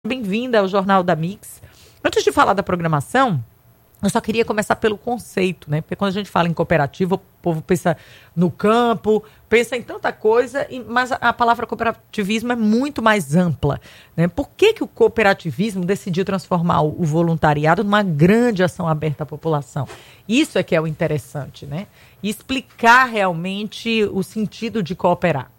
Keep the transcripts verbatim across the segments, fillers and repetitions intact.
Bem-vinda ao Jornal da Mix. Antes de falar da programação, eu só queria começar pelo conceito, né? Porque quando a gente fala em cooperativa, o povo pensa no campo, pensa em tanta coisa, mas a palavra cooperativismo é muito mais ampla, né? Por que que o cooperativismo decidiu transformar o voluntariado numa grande ação aberta à população? Isso é que é o interessante, né? E explicar realmente o sentido de cooperar.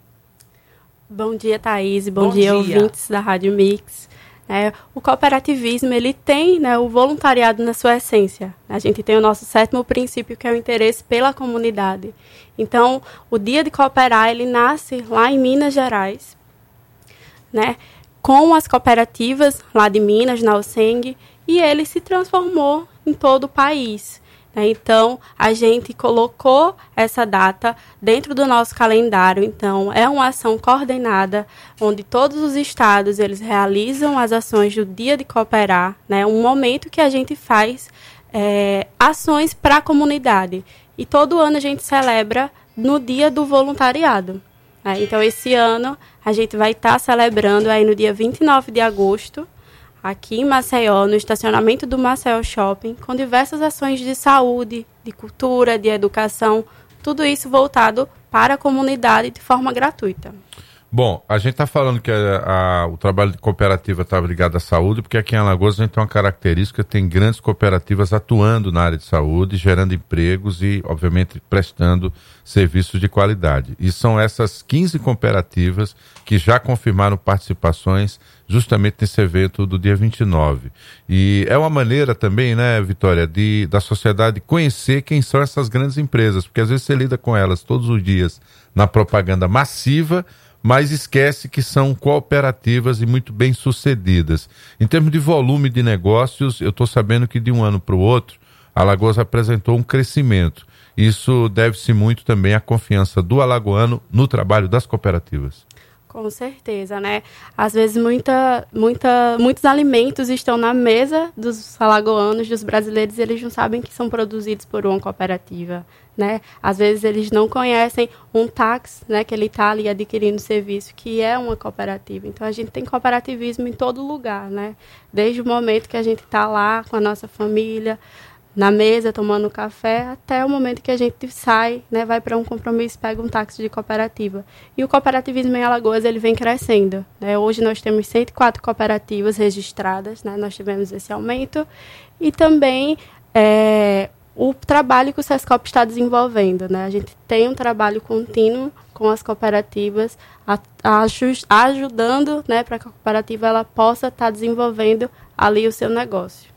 Bom dia, Thaís. Bom, Bom dia, dia, ouvintes da Rádio Mix. É, o cooperativismo, ele tem, né, o voluntariado na sua essência. A gente tem o nosso sétimo princípio, que é o interesse pela comunidade. Então, o Dia de Cooperar, ele nasce lá em Minas Gerais, né, com as cooperativas lá de Minas, na Alceng, e ele se transformou em todo o país. Então, a gente colocou essa data dentro do nosso calendário. Então, é uma ação coordenada, onde todos os estados eles realizam as ações do Dia de Cooperar, né? Um momento que a gente faz é, ações para a comunidade. E todo ano a gente celebra no Dia do Voluntariado. Né? Então, esse ano a gente vai estar tá celebrando aí no dia vinte e nove de agosto, aqui em Maceió, no estacionamento do Maceió Shopping, com diversas ações de saúde, de cultura, de educação, tudo isso voltado para a comunidade de forma gratuita. Bom, a gente está falando que a, a, o trabalho de cooperativa está ligado à saúde, porque aqui em Alagoas a gente tem uma característica, tem grandes cooperativas atuando na área de saúde, gerando empregos e, obviamente, prestando serviços de qualidade. E são essas quinze cooperativas que já confirmaram participações justamente nesse evento do dia vinte e nove. E é uma maneira também, né, Vitória, de, da sociedade conhecer quem são essas grandes empresas, porque às vezes você lida com elas todos os dias na propaganda massiva, mas esquece que são cooperativas e muito bem sucedidas. Em termos de volume de negócios, eu estou sabendo que de um ano para o outro, a Alagoas apresentou um crescimento. Isso deve-se muito também à confiança do alagoano no trabalho das cooperativas. Com certeza, né? Às vezes muita, muita, muitos alimentos estão na mesa dos alagoanos, dos brasileiros, e eles não sabem que são produzidos por uma cooperativa, né? Às vezes eles não conhecem um táxi, né, que ele está ali adquirindo serviço, que é uma cooperativa. Então a gente tem cooperativismo em todo lugar, né? Desde o momento que a gente está lá com a nossa família, na mesa, tomando café, até o momento que a gente sai, né, vai para um compromisso, pega um táxi de cooperativa. E o cooperativismo em Alagoas, ele vem crescendo, né? Hoje nós temos cento e quatro cooperativas registradas, né? Nós tivemos esse aumento. E também é, o trabalho que o SESCOP está desenvolvendo, né? A gente tem um trabalho contínuo com as cooperativas, a, a, ajudando, né, para que a cooperativa ela possa estar tá desenvolvendo ali o seu negócio.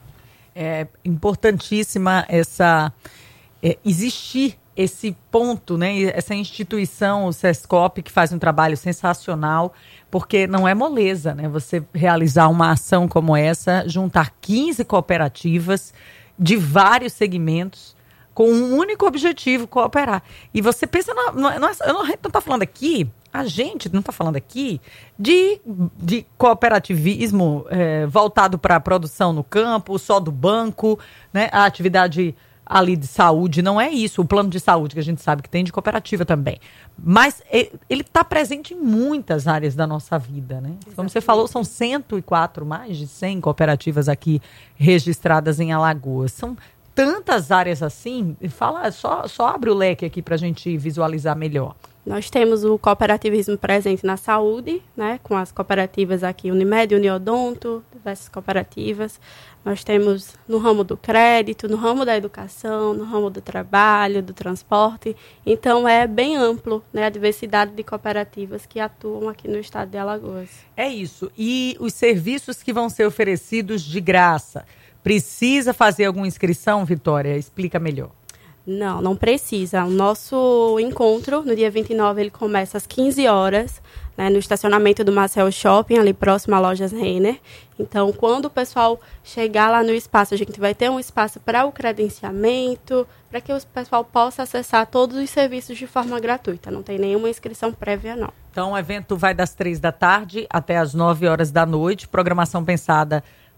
É importantíssima essa é, existir esse ponto, né? Essa instituição, o SESCOP, que faz um trabalho sensacional, porque não é moleza, né? Você realizar uma ação como essa, juntar quinze cooperativas de vários segmentos com um único objetivo, cooperar. E você pensa, não, não, não, a gente não está falando aqui, a gente não está falando aqui de, de cooperativismo é, voltado para a produção no campo, só do banco, né? A atividade ali de saúde, não é isso. O plano de saúde que a gente sabe que tem de cooperativa também. Mas ele está presente em muitas áreas da nossa vida, né? Exatamente. Como você falou, são cento e quatro, mais de cem cooperativas aqui registradas em Alagoas. São tantas áreas assim. Fala, só, só abre o leque aqui para a gente visualizar melhor. Nós temos o cooperativismo presente na saúde, né, com as cooperativas aqui, Unimed, Uniodonto, diversas cooperativas. Nós temos no ramo do crédito, no ramo da educação, no ramo do trabalho, do transporte. Então, é bem amplo, né, a diversidade de cooperativas que atuam aqui no estado de Alagoas. É isso. E os serviços que vão ser oferecidos de graça, precisa fazer alguma inscrição, Vitória? Explica melhor. Não, não precisa. O nosso encontro, no dia vinte e nove, ele começa às quinze horas, né, no estacionamento do Maceió Shopping, ali próximo à Lojas Renner. Então, quando o pessoal chegar lá no espaço, a gente vai ter um espaço para o credenciamento, para que o pessoal possa acessar todos os serviços de forma gratuita. Não tem nenhuma inscrição prévia, não. Então, o evento vai das três da tarde até as nove horas da noite, programação pensada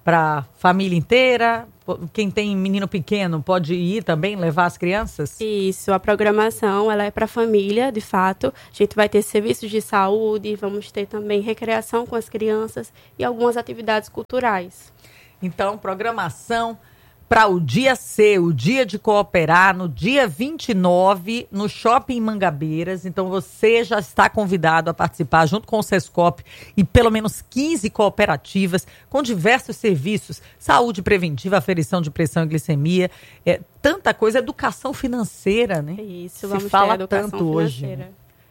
para a família inteira? Quem tem menino pequeno pode ir também, levar as crianças? Isso, a programação ela é para a família, de fato. A gente vai ter serviços de saúde, vamos ter também recreação com as crianças e algumas atividades culturais. Então, programação para o dia C, o dia de cooperar, no dia vinte e nove, no Shopping Mangabeiras. Então, você já está convidado a participar junto com o Sescop e pelo menos quinze cooperativas com diversos serviços, saúde preventiva, aferição de pressão e glicemia, é, tanta coisa, educação financeira, né? Isso, Se vamos fala ter educação tanto hoje. financeira.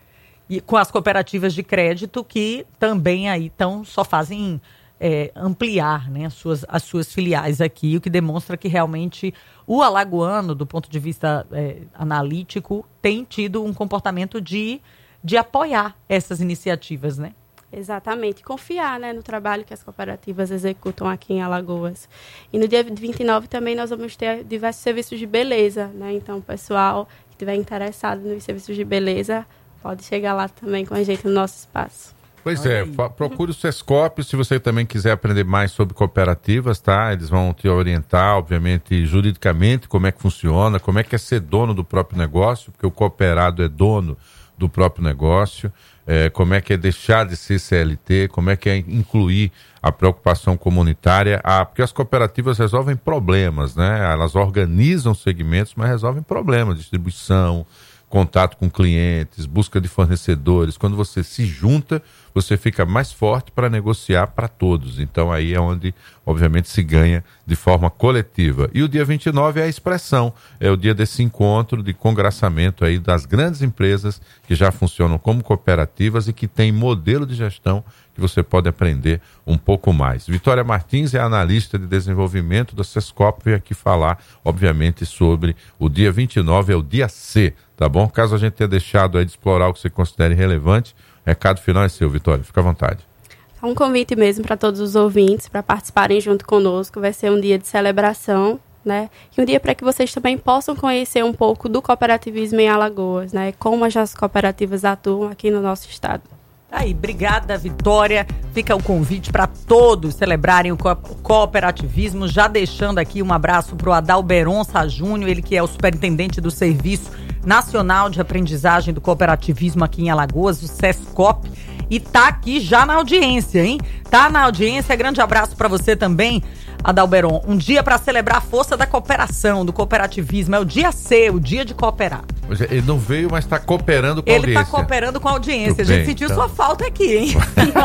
E com as cooperativas de crédito que também aí tão, só fazem... É, ampliar, né, as, suas, as suas filiais aqui, o que demonstra que realmente o alagoano, do ponto de vista é, analítico, tem tido um comportamento de, de apoiar essas iniciativas, né? Exatamente, confiar, né, no trabalho que as cooperativas executam aqui em Alagoas. E no dia vinte e nove também nós vamos ter diversos serviços de beleza, né? Então o pessoal que estiver interessado nos serviços de beleza pode chegar lá também com a gente no nosso espaço. Pois é, procure o Sescop se você também quiser aprender mais sobre cooperativas, tá? Eles vão te orientar, obviamente, juridicamente, como é que funciona, como é que é ser dono do próprio negócio, porque o cooperado é dono do próprio negócio, é, como é que é deixar de ser C L T, como é que é incluir a preocupação comunitária, ah, porque as cooperativas resolvem problemas, né? Elas organizam segmentos, mas resolvem problemas, distribuição, contato com clientes, busca de fornecedores. Quando você se junta, você fica mais forte para negociar para todos. Então aí é onde, obviamente, se ganha de forma coletiva. E o dia vinte e nove é a expressão, é o dia desse encontro de congraçamento aí das grandes empresas que já funcionam como cooperativas e que têm modelo de gestão que você pode aprender um pouco mais. Vitória Martins é analista de desenvolvimento da Sescop, veio aqui falar, obviamente, sobre o dia vinte e nove, é o dia C, tá bom? Caso a gente tenha deixado aí de explorar o que você considere relevante, recado final é seu, Vitória, fica à vontade. É um convite mesmo para todos os ouvintes, para participarem junto conosco, vai ser um dia de celebração, né? E um dia para que vocês também possam conhecer um pouco do cooperativismo em Alagoas, né? Como as cooperativas atuam aqui no nosso estado. Aí, obrigada, Vitória. Fica o convite para todos celebrarem o, co- o cooperativismo. Já deixando aqui um abraço para o Adalberon Sá Júnior, ele que é o superintendente do Serviço Nacional de Aprendizagem do Cooperativismo aqui em Alagoas, o Sescop. E tá aqui já na audiência, hein? Tá na audiência. Grande abraço para você também, Adalberon. Um dia para celebrar a força da cooperação, do cooperativismo. É o dia C, o dia de cooperar. Ele não veio, mas está cooperando com a Ele audiência. Ele está cooperando com a audiência. Muito a gente bem, sentiu então. sua falta aqui, hein?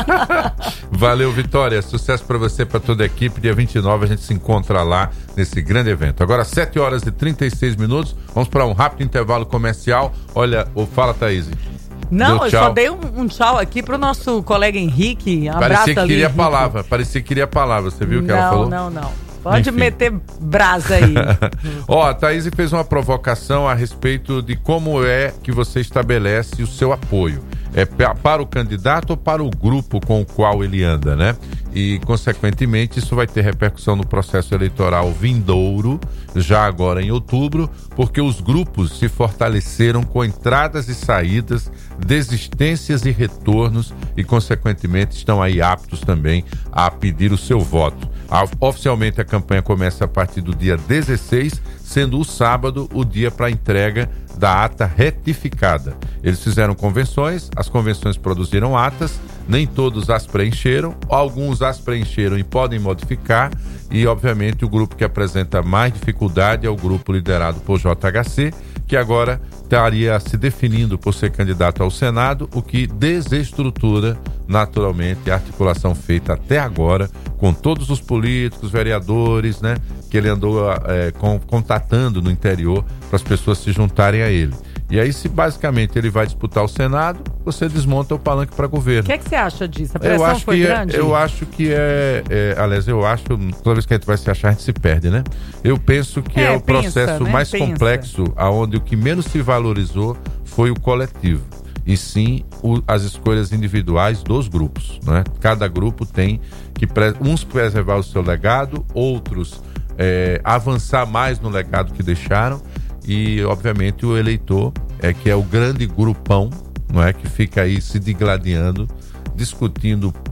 Valeu, Vitória. Sucesso para você, para toda a equipe. Dia vinte e nove a gente se encontra lá nesse grande evento. Agora, sete horas e trinta e seis minutos. Vamos para um rápido intervalo comercial. Olha, oh, fala, Thaís. Não, eu só dei um, um tchau aqui pro nosso colega Henrique. Um parecia abraço que ali, queria a Henrique. palavra. Parecia que queria a palavra. Você viu o que não, ela falou? Não, não, não. Pode Enfim. meter brasa aí. Ó, a Thaís fez uma provocação a respeito de como é que você estabelece o seu apoio. É para o candidato ou para o grupo com o qual ele anda, né? E, consequentemente, isso vai ter repercussão no processo eleitoral vindouro, já agora em outubro, porque os grupos se fortaleceram com entradas e saídas, desistências e retornos e, consequentemente, estão aí aptos também a pedir o seu voto. A, oficialmente, a campanha começa a partir do dia dezesseis, sendo o sábado o dia para a entrega da ata retificada. Eles fizeram convenções, as convenções produziram atas, nem todos as preencheram, alguns as preencheram e podem modificar, e obviamente o grupo que apresenta mais dificuldade é o grupo liderado por J H C, que agora estaria se definindo por ser candidato ao Senado, o que desestrutura naturalmente a articulação feita até agora com todos os políticos, vereadores, né, que ele andou é, com, contatando no interior para as pessoas se juntarem a ele. E aí, se basicamente ele vai disputar o Senado, você desmonta o palanque para governo. O que, é que você acha disso? A pressão eu acho foi que grande? É, eu acho que é, é... Aliás, eu acho... Toda vez que a gente vai se achar, a gente se perde, né? Eu penso que é, é o pensa, processo né? mais Pensa. complexo, onde o que menos se valorizou foi o coletivo. E sim o, as escolhas individuais dos grupos, né? Cada grupo tem que... Pre, uns preservar o seu legado, outros é, avançar mais no legado que deixaram. E, obviamente, o eleitor é que é o grande grupão, não é, que fica aí se digladiando, discutindo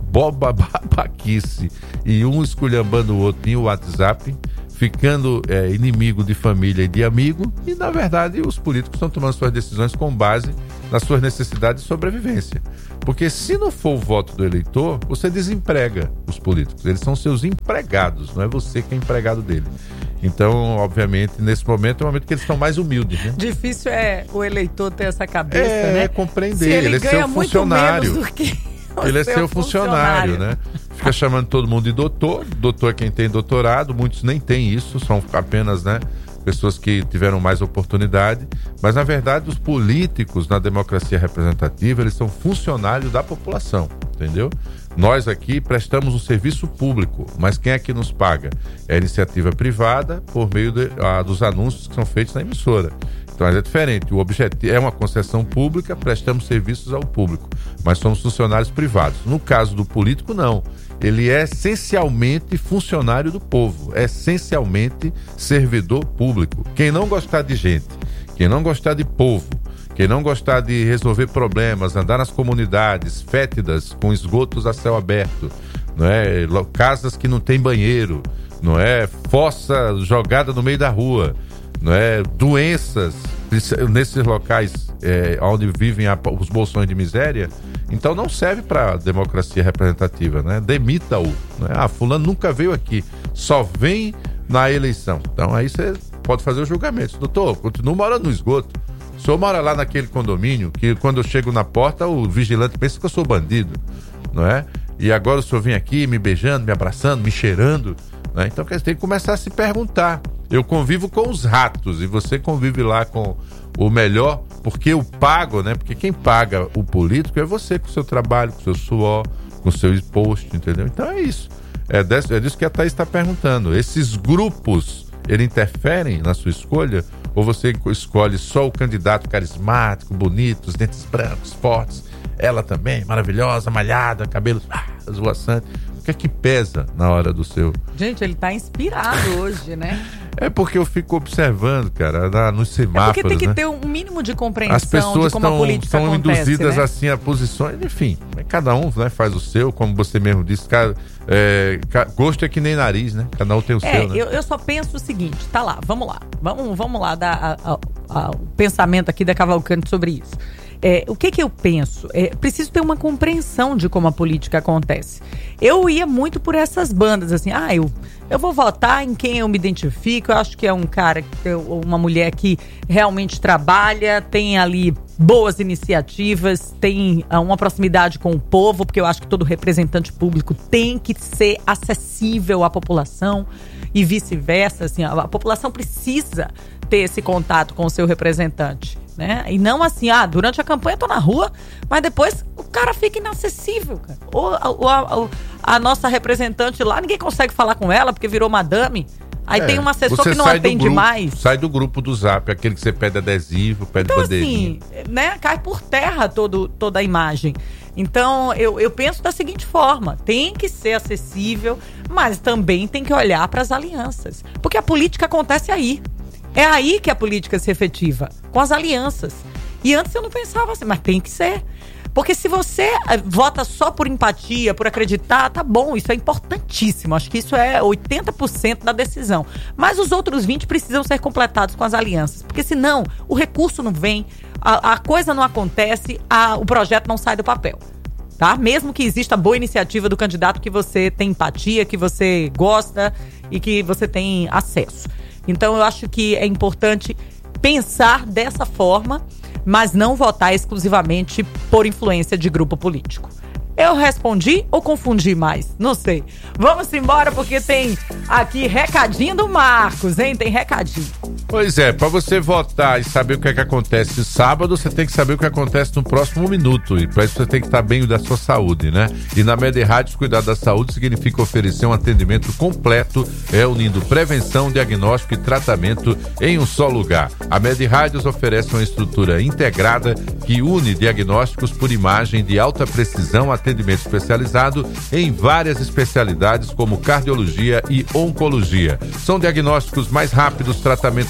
boba babaquice e um esculhambando o outro em WhatsApp, ficando é, inimigo de família e de amigo, e na verdade os políticos estão tomando suas decisões com base nas suas necessidades de sobrevivência. Porque se não for o voto do eleitor, você desemprega os políticos, eles são seus empregados, não é você que é empregado dele. Então, obviamente, nesse momento é o momento que eles estão mais humildes, né? Difícil é o eleitor ter essa cabeça, é, né? É, compreender, se ele, ele é seu funcionário. Do que ele é seu funcionário, funcionário, né? Fica chamando todo mundo de doutor, doutor é quem tem doutorado, muitos nem têm isso, são apenas, né, pessoas que tiveram mais oportunidade, mas na verdade os políticos na democracia representativa, eles são funcionários da população, entendeu? Nós aqui prestamos um serviço público, mas quem é que nos paga? É a iniciativa privada por meio de, a, dos anúncios que são feitos na emissora. Então é diferente, o objetivo é uma concessão pública, prestamos serviços ao público, mas somos funcionários privados. No caso do político, não. Ele é essencialmente funcionário do povo, é essencialmente servidor público. Quem não gostar de gente, quem não gostar de povo, quem não gostar de resolver problemas, andar nas comunidades fétidas, com esgotos a céu aberto, não é? Casas que não tem banheiro, não é? Fossa jogada no meio da rua, não é? Doenças nesses locais é, onde vivem a, os bolsões de miséria, então não serve para democracia representativa, né? Demita-o, né? Ah, fulano nunca veio aqui, só vem na eleição. Então aí você pode fazer os julgamentos. Doutor, continua morando no esgoto. O senhor mora lá naquele condomínio que quando eu chego na porta o vigilante pensa que eu sou bandido, não é? E agora o senhor vem aqui me beijando, me abraçando, me cheirando, né? Então você tem que começar a se perguntar. Eu convivo com os ratos e você convive lá com o melhor, porque eu pago, né? Porque quem paga o político é você, com o seu trabalho, com o seu suor, com o seu imposto, entendeu? Então é isso. É, desse, é disso que a Thaís está perguntando. Esses grupos, eles interferem na sua escolha? Ou você escolhe só o candidato carismático, bonito, os dentes brancos, fortes, ela também, maravilhosa, malhada, cabelos ah, esvoaçantes? O que é que pesa na hora do seu... Gente, ele tá inspirado hoje, né? É porque eu fico observando, cara, na, nos semáforos, é porque tem que né? ter um mínimo de compreensão As pessoas de como tão, a política são acontece, induzidas né? assim a posições, enfim, cada um, né, faz o seu, como você mesmo disse, cada, é, gosto é que nem nariz, né? Cada um tem o é, seu, né? Eu, eu só penso o seguinte, tá lá, vamos lá, vamos, vamos lá dar a, a, a, o pensamento aqui da Cavalcante sobre isso. É, o que que eu penso? É, preciso ter uma compreensão de como a política acontece. Eu ia muito por essas bandas, assim, ah, eu, eu vou votar em quem eu me identifico, eu acho que é um cara, uma mulher que realmente trabalha, tem ali boas iniciativas, tem uma proximidade com o povo, porque eu acho que todo representante público tem que ser acessível à população e vice-versa, assim, a, a população precisa ter esse contato com o seu representante, né? E não assim, ah, durante a campanha eu tô na rua, mas depois o cara fica inacessível, cara. Ou a, a, a, a nossa representante lá, ninguém consegue falar com ela porque virou madame. Aí é, tem um assessor que não atende grupo, mais. Sai do grupo do Zap, aquele que você pede adesivo, pede então, bandeirinha. Assim, né, cai por terra todo, toda a imagem. Então, eu, eu penso da seguinte forma, tem que ser acessível, mas também tem que olhar para as alianças. Porque a política acontece aí. É aí que a política se efetiva, com as alianças. E antes eu não pensava assim, mas tem que ser. Porque se você vota só por empatia, por acreditar, tá bom, isso é importantíssimo. Acho que isso é oitenta por cento da decisão. Mas os outros vinte por cento precisam ser completados com as alianças. Porque senão o recurso não vem, a, a coisa não acontece, a, o projeto não sai do papel. Tá? Mesmo que exista boa iniciativa do candidato que você tem empatia, que você gosta e que você tem acesso. Então eu acho que é importante pensar dessa forma, mas não votar exclusivamente por influência de grupo político. Eu respondi ou confundi mais? Não sei. Vamos embora porque tem aqui recadinho do Marcos, hein? Tem recadinho. Pois é, para você votar e saber o que é que acontece sábado, você tem que saber o que acontece no próximo minuto. E para isso você tem que estar bem da sua saúde, né? E na Medirádios, cuidar da saúde significa oferecer um atendimento completo, é unindo prevenção, diagnóstico e tratamento em um só lugar. A Medirádios oferece uma estrutura integrada que une diagnósticos por imagem de alta precisão, atendimento especializado em várias especialidades como cardiologia e oncologia. São diagnósticos mais rápidos, tratamentos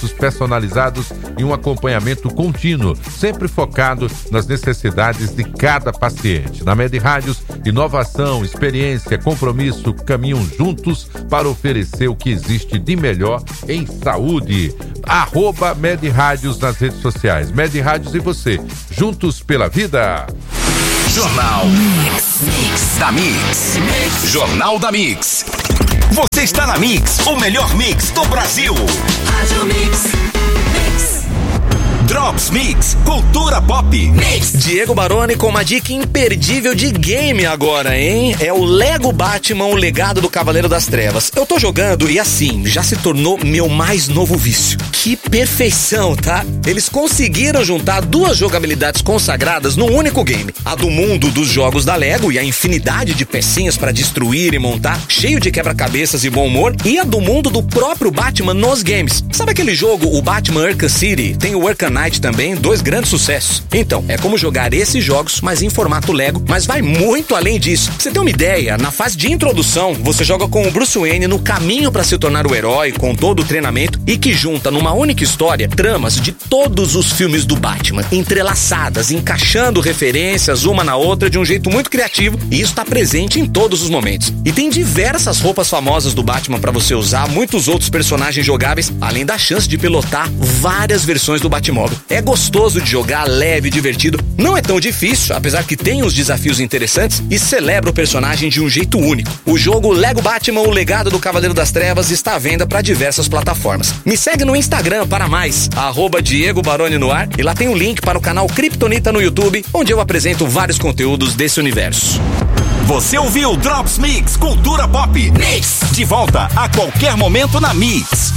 serviços personalizados e um acompanhamento contínuo, sempre focado nas necessidades de cada paciente. Na Med Rádios, inovação, experiência, compromisso caminham juntos para oferecer o que existe de melhor em saúde. Arroba Med Rádios nas redes sociais. Med Rádios e você, juntos pela vida. Jornal Mix, Mix da Mix. Mix. Jornal da Mix. Você está na Mix, o melhor mix do Brasil. Rádio Mix. Mix. Drops Mix, cultura pop. Mix. Diego Baroni com uma dica imperdível de game agora, hein? É o Lego Batman, o legado do Cavaleiro das Trevas. Eu tô jogando e assim, já se tornou meu mais novo vício. Que perfeição, tá? Eles conseguiram juntar duas jogabilidades consagradas num único game. A do mundo dos jogos da Lego e a infinidade de pecinhas pra destruir e montar, cheio de quebra-cabeças e bom humor. E a do mundo do próprio Batman nos games. Sabe aquele jogo, o Batman Arkham City? Tem o Arkham Knight também, dois grandes sucessos. Então, é como jogar esses jogos, mas em formato Lego, mas vai muito além disso. Pra você ter uma ideia, na fase de introdução, você joga com o Bruce Wayne no caminho pra se tornar o herói, com todo o treinamento, e que junta numa única história tramas de todos os filmes do Batman, entrelaçadas, encaixando referências uma na outra de um jeito muito criativo, e isso tá presente em todos os momentos. E tem diversas roupas famosas do Batman pra você usar, muitos outros personagens jogáveis, além da chance de pilotar várias versões do Batmóvel. É gostoso de jogar, leve e divertido, não é tão difícil, apesar que tem uns desafios interessantes, e celebra o personagem de um jeito único. O jogo Lego Batman, o legado do Cavaleiro das Trevas, está à venda para diversas plataformas. Me segue no Instagram para mais, arroba Diego Baroni no ar, e lá tem o link para o canal Kryptonita no YouTube, onde eu apresento vários conteúdos desse universo. Você ouviu Drops Mix, cultura pop. Mix. De volta a qualquer momento na Mix.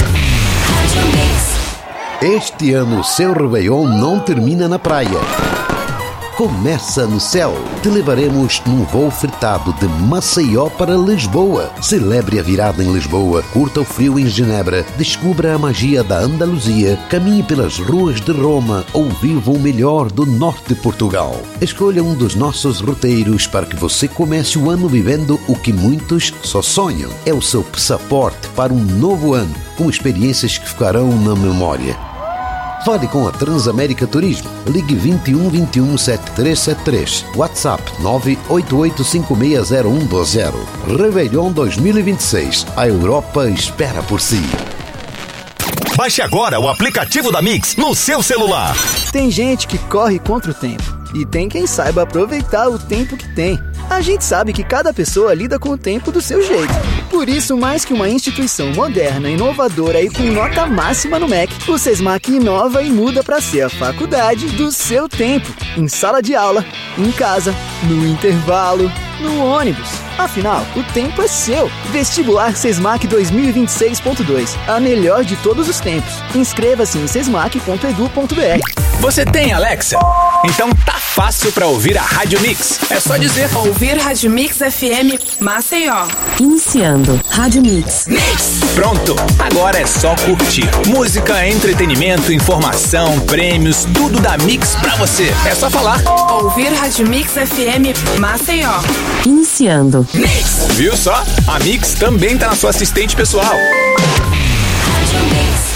Este ano o seu Réveillon não termina na praia. Começa no céu. Te levaremos num voo fretado de Maceió para Lisboa. Celebre a virada em Lisboa, curta o frio em Genebra, descubra a magia da Andaluzia, caminhe pelas ruas de Roma ou viva o melhor do norte de Portugal. Escolha um dos nossos roteiros para que você comece o ano vivendo o que muitos só sonham. É o seu passaporte para um novo ano, com experiências que ficarão na memória. Fale com a Transamérica Turismo. Ligue vinte e um, vinte e um, setenta e três setenta e três. WhatsApp nove oito oito cinco seis zero um dois zero. Réveillon dois mil e vinte e seis. A Europa espera por si. Baixe agora o aplicativo da Mix no seu celular. Tem gente que corre contra o tempo e tem quem saiba aproveitar o tempo que tem. A gente sabe que cada pessoa lida com o tempo do seu jeito. Por isso, mais que uma instituição moderna, inovadora e com nota máxima no M E C, o SESMAC inova e muda para ser a faculdade do seu tempo. Em sala de aula, em casa, no intervalo, no ônibus. Afinal, o tempo é seu. Vestibular SESMAC dois mil e vinte e seis ponto dois. A melhor de todos os tempos. Inscreva-se em sesmac ponto edu ponto br. Você tem Alexa? Então tá fácil pra ouvir a Rádio Mix. É só dizer: ouvir Rádio Mix F M Maceió. Iniciando Rádio Mix. Mix. Pronto, agora é só curtir. Música, entretenimento, informação, prêmios, tudo da Mix pra você. É só falar: ouvir Rádio Mix F M Maceió. Iniciando Mix. Viu só? A Mix também tá na sua assistente pessoal. Rádio Mix.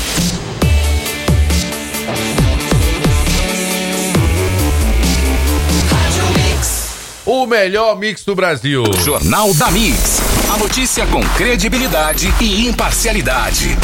O melhor mix do Brasil. Jornal da Mix. A notícia com credibilidade e imparcialidade.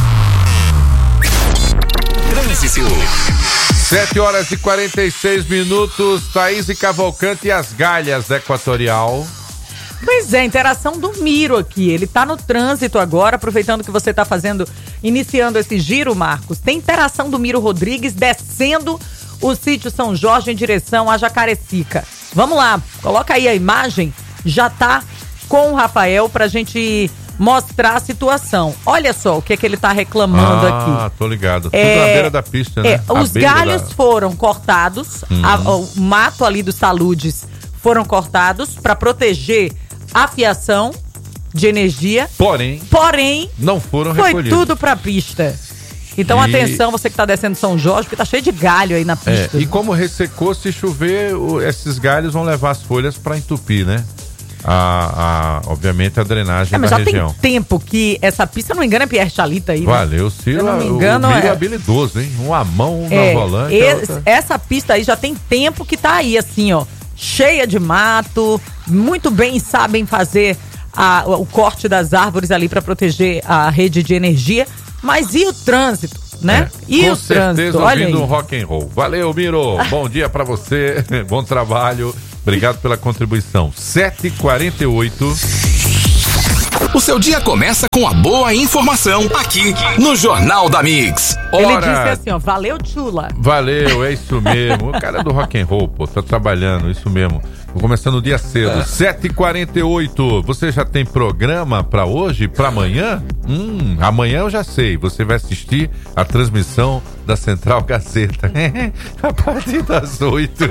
Trânsito. sete horas e quarenta e seis minutos. Thaís e Cavalcante e as galhas da Equatorial. Pois é, interação do Miro aqui. Ele tá no trânsito agora, aproveitando que você tá fazendo, iniciando esse giro, Marcos. Tem interação do Miro Rodrigues descendo o sítio São Jorge em direção a Jacarecica. Vamos lá, coloca aí a imagem, já tá com o Rafael pra gente mostrar a situação. Olha só o que é que ele tá reclamando ah, aqui. Ah, tô ligado. Tudo é, na beira da pista, né? É, os galhos da... foram cortados, hum. a, o mato ali dos taludes foram cortados pra proteger a fiação de energia. Porém, porém não foram foi recolhidos. tudo pra pista. Então, e... atenção, você que tá descendo São Jorge, porque tá cheio de galho aí na pista. É, e como ressecou, se chover, o, esses galhos vão levar as folhas para entupir, né? a, a, obviamente, a drenagem é, mas da já região. Tem tempo que essa pista, se não me engano, é Pierre Chalita aí, né? Valeu, Ciro. Se não me engano, o Miro é é habilidoso, hein? Uma mão é, na volante. Esse, outra... Essa pista aí já tem tempo que tá aí, assim, ó, cheia de mato, muito bem sabem fazer a, o corte das árvores ali para proteger a rede de energia, mas e o trânsito, né? É, e com o certeza trânsito, olha aí. ouvindo um rock and roll. Valeu, Miro. Bom dia pra você. Bom trabalho. Obrigado pela contribuição. sete e quarenta e oito. O seu dia começa com a boa informação aqui no Jornal da Mix. Ele Ora, disse assim, ó, valeu, Chula. Valeu, é isso mesmo. O cara é do rock and roll, pô, tá trabalhando, isso mesmo. Vou começando o dia cedo, sete e quarenta e oito. Você já tem programa pra hoje, pra amanhã? Hum, amanhã eu já sei. Você vai assistir a transmissão da Central Gazeta a partir das oito.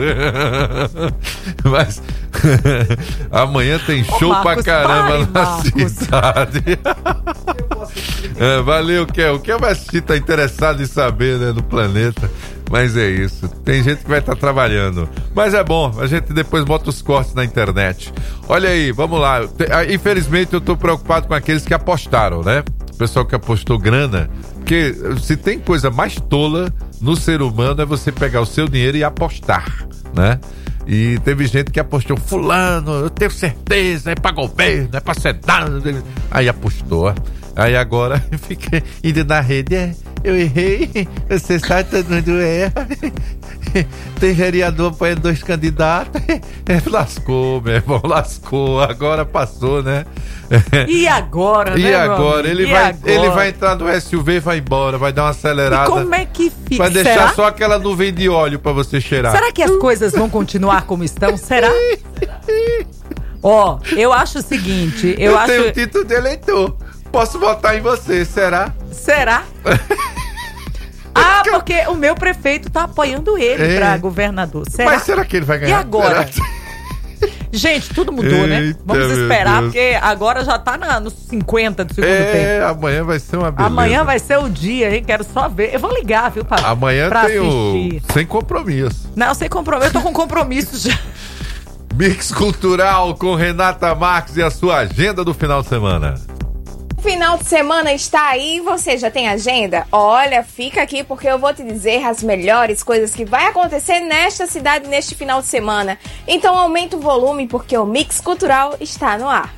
Mas amanhã tem show Ô, Marcos, pra caramba pare, na Marcos. cidade. É, valeu, Kel. O Kel vai assistir, tá interessado em saber, né, do planeta. Mas é isso. Tem gente que vai estar trabalhando. Mas é bom, a gente depois bota os cortes na internet. Olha aí, vamos lá. Infelizmente eu tô preocupado com aqueles que apostaram, né? O pessoal que apostou grana. Porque se tem coisa mais tola no ser humano é você pegar o seu dinheiro e apostar, né? E teve gente que apostou, fulano, eu tenho certeza, é pra governo, é pra Senado. Aí apostou. Aí agora fica indo na rede, é, eu errei, você sabe, todo mundo erra. Tem vereador apoiando dois candidatos. É, lascou, meu irmão, lascou. Agora passou, né? E agora, e né, agora? Ele e vai, agora? ele vai entrar no S U V e vai embora, vai dar uma acelerada. E como é que fica? Vai deixar Será? só aquela nuvem de óleo pra você cheirar. Será que as coisas vão continuar como estão? Será? Ó, oh, eu acho o seguinte, eu, eu acho... tenho título de eleitor. Posso votar em você, será? Será? Ah, porque o meu prefeito tá apoiando ele é. pra governador. Será? Mas será que ele vai ganhar? E agora? Será? Gente, tudo mudou, né? Eita, vamos esperar, porque agora já tá na, nos cinquenta do segundo é, tempo. É, amanhã vai ser uma beleza. Amanhã vai ser o dia, hein? Quero só ver. Eu vou ligar, viu, pra, amanhã pra tem assistir. O... Sem compromisso. Não, sem compromisso. Eu tô com compromisso já. Mix Cultural com Renata Marques e a sua agenda do final de semana. O final de semana está aí, você já tem agenda? Olha, fica aqui porque eu vou te dizer as melhores coisas que vai acontecer nesta cidade neste final de semana. Então aumenta o volume porque o Mix Cultural está no ar.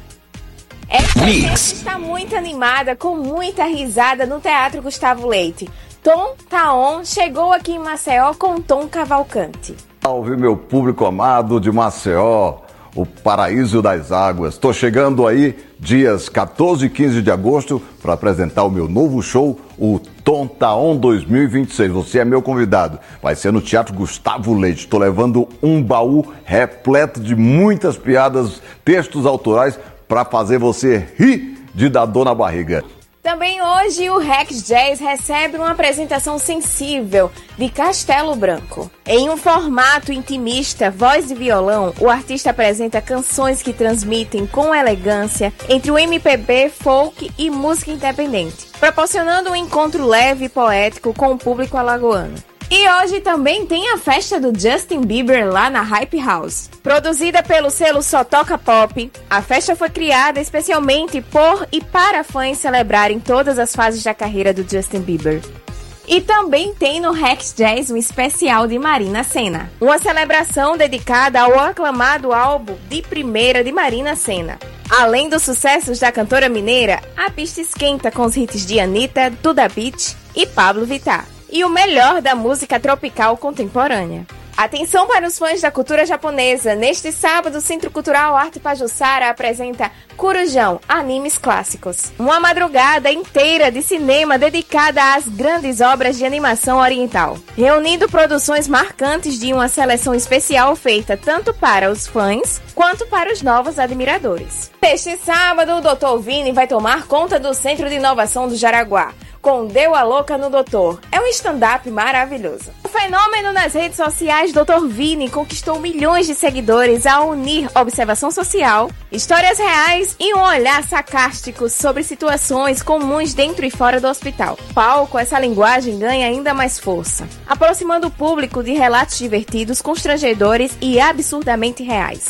Essa Mix está muito animada, com muita risada no Teatro Gustavo Leite. Tom Taon chegou aqui em Maceió com Tom Cavalcante. Salve meu público amado de Maceió, o paraíso das águas. Estou chegando aí dias quatorze e quinze de agosto para apresentar o meu novo show, o Tom Taon dois mil e vinte e seis. Você é meu convidado. Vai ser no Teatro Gustavo Leite. Estou levando um baú repleto de muitas piadas, textos autorais para fazer você rir de dar dor na barriga. Também hoje o Rex Jazz recebe uma apresentação sensível de Castelo Branco. Em um formato intimista, voz e violão, o artista apresenta canções que transmitem com elegância entre o M P B, folk e música independente, proporcionando um encontro leve e poético com o público alagoano. E hoje também tem a festa do Justin Bieber lá na Hype House. Produzida pelo selo Só Toca Pop, a festa foi criada especialmente por e para fãs celebrarem todas as fases da carreira do Justin Bieber. E também tem no Rex Jazz um especial de Marina Sena, uma celebração dedicada ao aclamado álbum de primeira de Marina Sena. Além dos sucessos da cantora mineira, a pista esquenta com os hits de Anitta, Duda Beat e Pablo Vittar. E o melhor da música tropical contemporânea. Atenção para os fãs da cultura japonesa. Neste sábado, o Centro Cultural Arte Pajuçara apresenta Corujão, animes clássicos. Uma madrugada inteira de cinema dedicada às grandes obras de animação oriental, reunindo produções marcantes de uma seleção especial feita tanto para os fãs quanto para os novos admiradores. Neste sábado, o doutor Vini vai tomar conta do Centro de Inovação do Jaraguá, com Deu a Louca no Doutor. É um stand-up maravilhoso. O fenômeno nas redes sociais, doutor Vini conquistou milhões de seguidores ao unir observação social, histórias reais e um olhar sarcástico sobre situações comuns dentro e fora do hospital. Palco, essa linguagem ganha ainda mais força, aproximando o público de relatos divertidos, constrangedores e absurdamente reais.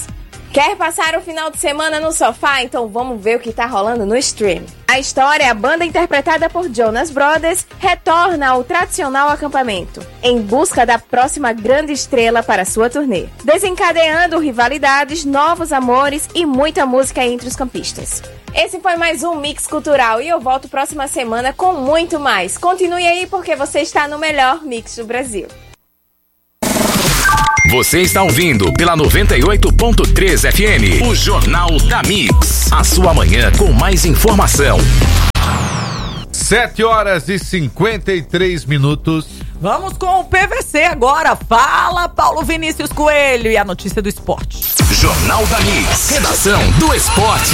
Quer passar o final de semana no sofá? Então vamos ver o que tá rolando no stream. A história, a banda interpretada por Jonas Brothers, retorna ao tradicional acampamento, em busca da próxima grande estrela para sua turnê, desencadeando rivalidades, novos amores e muita música entre os campistas. Esse foi mais um Mix Cultural e eu volto próxima semana com muito mais. Continue aí porque você está no melhor Mix do Brasil. Você está ouvindo pela noventa e oito ponto três F M, o Jornal da Mix. A sua manhã com mais informação. sete horas e cinquenta e três minutos. Vamos com o P V C agora. Fala, Paulo Vinícius Coelho e a notícia do esporte. Jornal da Mix, redação do esporte.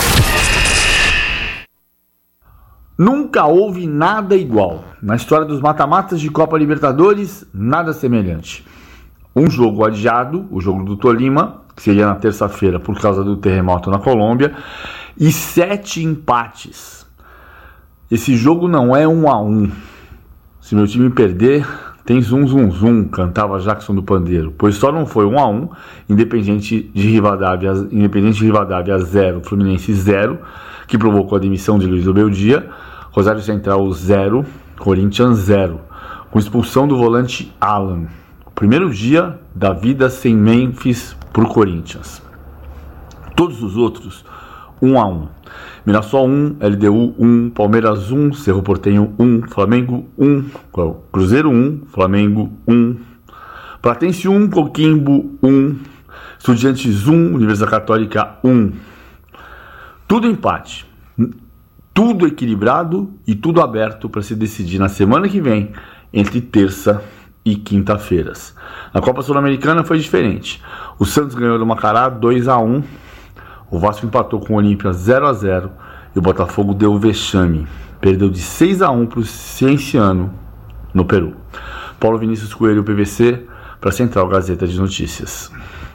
Nunca houve nada igual. Na história dos mata-matas de Copa Libertadores, nada semelhante. Um jogo adiado, o jogo do Tolima, que seria na terça-feira por causa do terremoto na Colômbia, e sete empates. Esse jogo não é um a um. Se meu time perder, tem zum zum zum, cantava Jackson do Pandeiro, pois só não foi um a um, Independente de Rivadavia, Independente de Rivadavia zero, Fluminense zero, que provocou a demissão de Luiz Obeldia, Rosário Central zero, Corinthians zero, com expulsão do volante Alan. Primeiro dia da vida sem Memphis pro Corinthians. Todos os outros, um a um. Mirassol um, L D U um, Palmeiras um, Cerro Porteño um, Flamengo um, Cruzeiro um, Flamengo um, Platense um, Coquimbo um, Estudiantes um, Universidade Católica um. Tudo empate. Tudo equilibrado e tudo aberto para se decidir na semana que vem, entre terça e quinta-feiras. Na Copa Sul-Americana foi diferente. O Santos ganhou do Macará dois a um, o Vasco empatou com o Olímpia zero a zero e o Botafogo deu vexame. Perdeu de seis a um para o Cienciano no Peru. Paulo Vinícius Coelho, P V C, para a Central Gazeta de Notícias.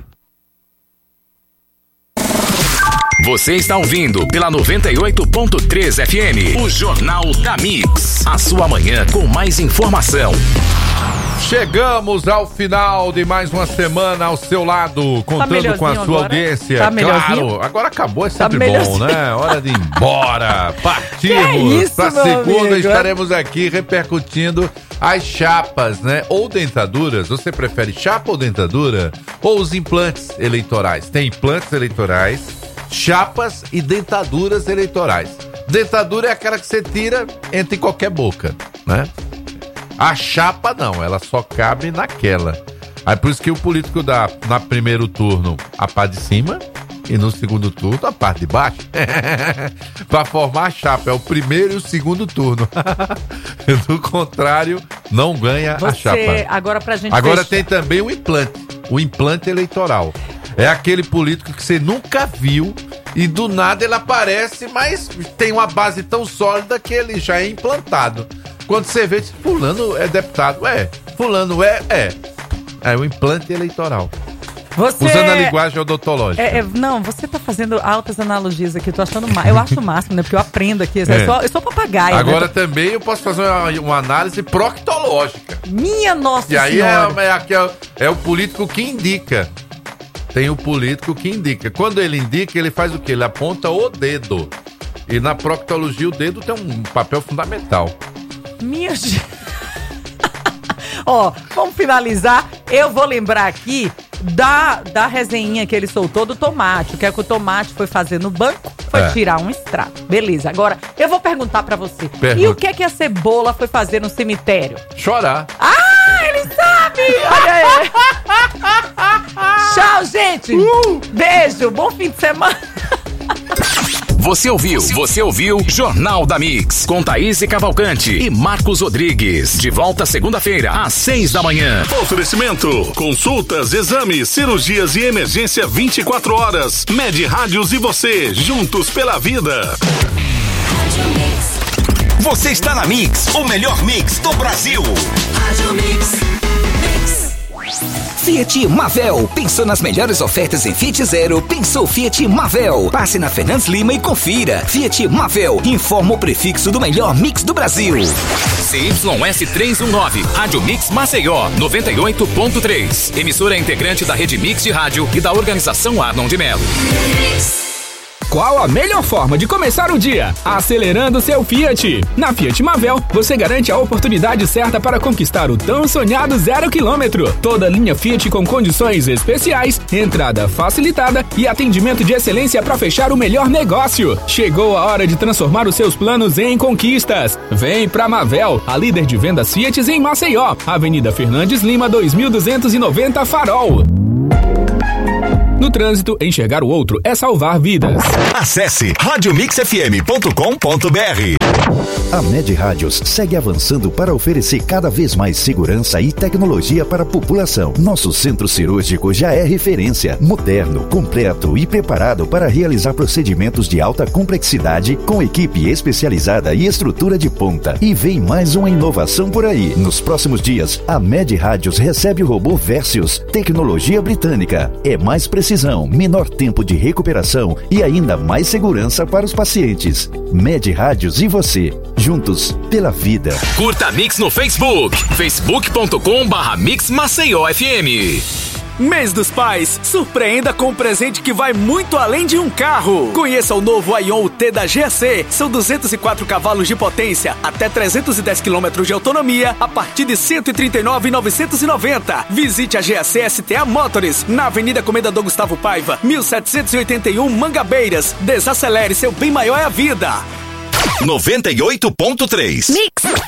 Você está ouvindo pela noventa e oito ponto três F M, o Jornal da Mix. A sua manhã com mais informação. Chegamos ao final de mais uma semana ao seu lado, contando tá com a sua agora? audiência. Tá claro, agora acabou, é sempre tá bom, né? Hora de ir embora. Partimos para segunda, amigo. Estaremos aqui repercutindo as chapas, né? Ou dentaduras. Você prefere chapa ou dentadura? Ou os implantes eleitorais? Tem implantes eleitorais, chapas e dentaduras eleitorais. Dentadura é aquela que você tira, entra em qualquer boca, né? A chapa não, ela só cabe naquela. Aí por isso que o político dá na primeiro turno a parte de cima e no segundo turno a parte de baixo. Para formar a chapa, é o primeiro e o segundo turno. Do contrário, não ganha Você, a chapa. Agora pra gente Agora fechar. Tem também o implante, o implante eleitoral. É aquele político que você nunca viu e do nada ele aparece, mas tem uma base tão sólida que ele já é implantado. Quando você vê, fulano é deputado, é, fulano é, é. É o implante eleitoral. Você... Usando a linguagem odontológica. É, é, não, você tá fazendo altas analogias aqui, eu tô achando ma- eu acho o máximo, né? Porque eu aprendo aqui, é. eu, sou, eu sou papagaio. Agora né? também eu posso fazer uma, uma análise proctológica. Minha nossa e aí senhora. é, é, é, é o político que indica. Tem o político que indica. Quando ele indica, ele faz o quê? Ele aponta o dedo. E na proctologia o dedo tem um papel fundamental. Minha gente. Ó, vamos finalizar. Eu vou lembrar aqui da, da resenha que ele soltou do tomate. O que é que o tomate foi fazer no banco? Foi é. tirar um extrato. Beleza, agora eu vou perguntar pra você. Pergunta. E o que é que a cebola foi fazer no cemitério? Chorar. Ah, ele sabe! Olha aí. Tchau, gente. Uh. Beijo, bom fim de semana. Você ouviu, você ouviu Jornal da Mix, com Thaís Cavalcante e Marcos Rodrigues. De volta segunda-feira, às seis da manhã. Oferecimento, consultas, exames, cirurgias e emergência vinte e quatro horas. Med Rádios e você, juntos pela vida. Você está na Mix, o melhor mix do Brasil. Rádio Mix. Mix. Fiat Mavel. Pensou nas melhores ofertas em Fiat Zero? Pensou Fiat Mavel. Passe na Fernandes Lima e confira. Fiat Mavel informa o prefixo do melhor mix do Brasil. C Y S trezentos e dezenove, Rádio Mix Maceió, noventa e oito ponto três. Emissora integrante da Rede Mix de Rádio e da organização Arnon de Melo. Qual a melhor forma de começar o dia? Acelerando seu Fiat. Na Fiat Mavel, você garante a oportunidade certa para conquistar o tão sonhado zero quilômetro. Toda linha Fiat com condições especiais, entrada facilitada e atendimento de excelência para fechar o melhor negócio. Chegou a hora de transformar os seus planos em conquistas. Vem pra Mavel, a líder de vendas Fiat em Maceió. Avenida Fernandes Lima, dois mil duzentos e noventa Farol. No trânsito, enxergar o outro é salvar vidas. Acesse rádio mix f m ponto com ponto b r. A Med Rádios segue avançando para oferecer cada vez mais segurança e tecnologia para a população. Nosso centro cirúrgico já é referência, moderno, completo e preparado para realizar procedimentos de alta complexidade com equipe especializada e estrutura de ponta. E vem mais uma inovação por aí. Nos próximos dias, a Med Rádios recebe o robô Versius, tecnologia britânica. É mais precisão, menor tempo de recuperação e ainda mais segurança para os pacientes. Med Rádios e você, juntos pela vida. Curta a Mix no Facebook, facebook ponto com barra Mix Maceió F M. Mês dos Pais, surpreenda com um presente que vai muito além de um carro. Conheça o novo Aion U T da G A C. São duzentos e quatro cavalos de potência, até trezentos e dez quilômetros de autonomia, a partir de cento e trinta e nove mil novecentos e noventa. Visite a G A C S T A Motors, na Avenida Comendador Gustavo Paiva, mil setecentos e oitenta e um, Mangabeiras. Desacelere, seu bem maior é a vida. noventa e oito ponto três. Mix.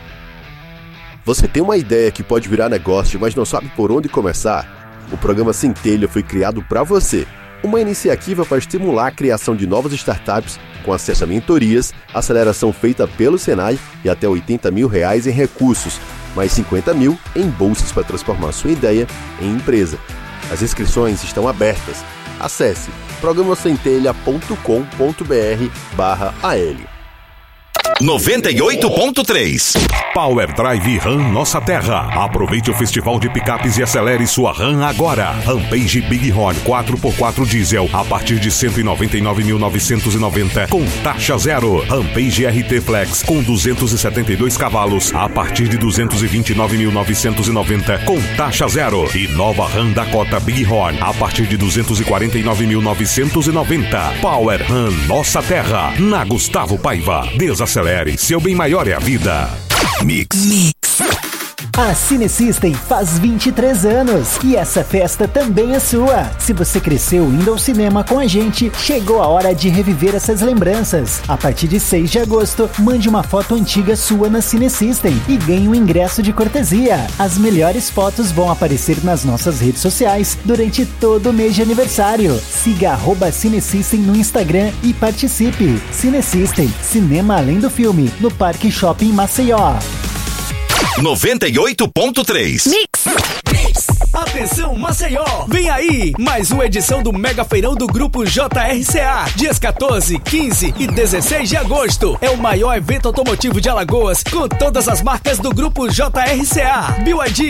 Você tem uma ideia que pode virar negócio, mas não sabe por onde começar? O programa Centelha foi criado para você. Uma iniciativa para estimular a criação de novas startups com acesso a mentorias, aceleração feita pelo Senai e até oitenta mil reais em recursos, mais cinquenta mil em bolsas para transformar sua ideia em empresa. As inscrições estão abertas. Acesse programa centelha ponto com ponto b r barra A L. noventa e oito ponto três. Power Drive Ram Nossa Terra. Aproveite o festival de picapes e acelere sua Ram agora. Rampage Bighorn quatro por quatro diesel a partir de cento e noventa e nove mil novecentos e noventa com taxa zero. Rampage R T Flex com duzentos e setenta e dois cavalos a partir de duzentos e vinte e nove mil novecentos e noventa com taxa zero. E nova Ram Dakota Bighorn a partir de duzentos e quarenta e nove mil novecentos e noventa. Power Ram Nossa Terra, na Gustavo Paiva. Desacelere, seu bem maior é a vida. Mix. Mix. A Cinesystem faz vinte e três anos e essa festa também é sua. Se você cresceu indo ao cinema com a gente, chegou a hora de reviver essas lembranças. A partir de seis de agosto, mande uma foto antiga sua na Cinesystem e ganhe um ingresso de cortesia. As melhores fotos vão aparecer nas nossas redes sociais durante todo o mês de aniversário. Siga arroba Cinesystem no Instagram e participe. Cinesystem, cinema além do filme, no Parque Shopping Maceió. noventa e oito ponto três. Mix. Mix. Atenção Maceió, vem aí mais uma edição do Mega Feirão do Grupo J R C A, dias quatorze, quinze e dezesseis de agosto. É o maior evento automotivo de Alagoas, com todas as marcas do Grupo J R C A. B Y D,